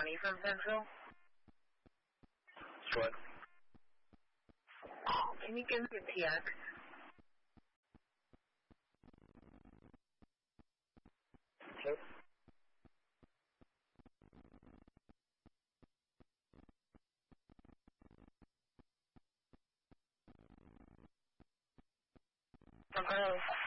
Bonnie from Central. What? Can you give me the TX? Okay. Okay.